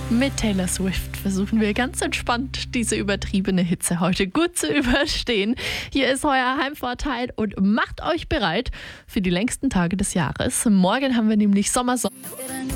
Mit Taylor Swift versuchen wir ganz entspannt diese übertriebene Hitze heute gut zu überstehen. Hier ist euer Heimvorteil und macht euch bereit für die längsten Tage des Jahres. Morgen haben wir nämlich Sommersonne.